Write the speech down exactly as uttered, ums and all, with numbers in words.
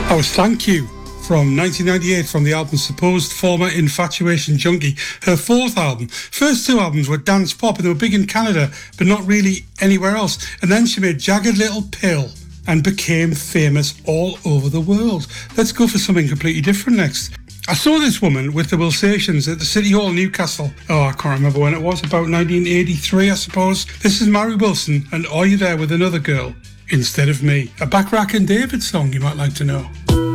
That was Thank You from nineteen ninety-eight from the album Supposed Former Infatuation Junkie, her fourth album. First two albums were dance pop and they were big in Canada, but not really anywhere else. And then she made Jagged Little Pill and became famous all over the world. Let's go for something completely different next. I saw this woman with the Wilsations at the City Hall, Newcastle. Oh, I can't remember when it was, about nineteen eighty-three, I suppose. This is Mary Wilson and Are You There With Another Girl Instead of Me? A Backrack and David song, you might like to know.